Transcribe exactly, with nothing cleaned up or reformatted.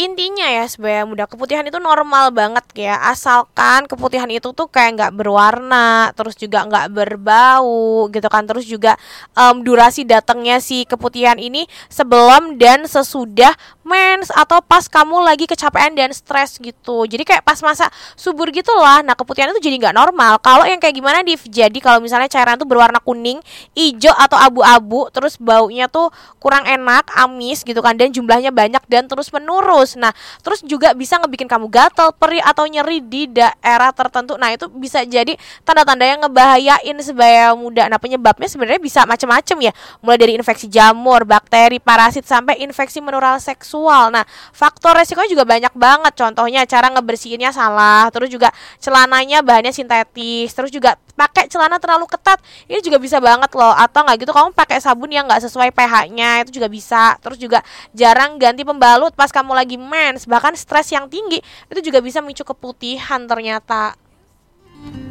Intinya ya sebenarnya muda, keputihan itu normal banget ya, asalkan keputihan itu tuh kayak nggak berwarna, terus juga nggak berbau gitu kan, terus juga em, durasi datangnya si keputihan ini sebelum dan sesudah mens atau pas kamu lagi kecapean dan stres gitu. Jadi kayak pas masa subur gitu lah. Nah keputihan itu jadi nggak normal. Kalau yang kayak gimana Div? Jadi kalau misalnya cairan tuh berwarna kuning, hijau atau abu-abu, terus baunya tuh kurang enak, amis gitu kan, dan jumlahnya banyak dan terus menerus. Nah, terus juga bisa ngebikin kamu gatal, perih atau nyeri di daerah tertentu. Nah, itu bisa jadi tanda-tanda yang ngebahayain sebaya muda. Nah, penyebabnya sebenarnya bisa macam-macam ya. Mulai dari infeksi jamur, bakteri, parasit sampai infeksi menular seksual. Nah, faktor resikonya juga banyak banget. Contohnya cara ngebersihinnya salah, terus juga celananya bahannya sintetis, terus juga pakai celana terlalu ketat. Ini juga bisa banget loh. Atau nggak gitu kamu pakai sabun yang nggak sesuai pH-nya, itu juga bisa. Terus juga jarang ganti pembalut pas kamu lagi mens, bahkan stres yang tinggi itu juga bisa memicu keputihan ternyata.